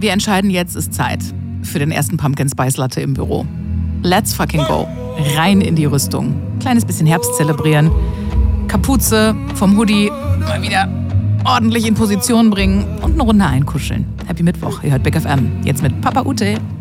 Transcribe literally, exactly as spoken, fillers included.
Wir entscheiden, jetzt ist Zeit für den ersten Pumpkin Spice Latte im Büro. Let's fucking go. Rein in die Rüstung. Kleines bisschen Herbst zelebrieren. Kapuze vom Hoodie mal wieder ordentlich in Position bringen und eine Runde einkuscheln. Happy Mittwoch. Ihr hört Big F M. Jetzt mit Papa Ute.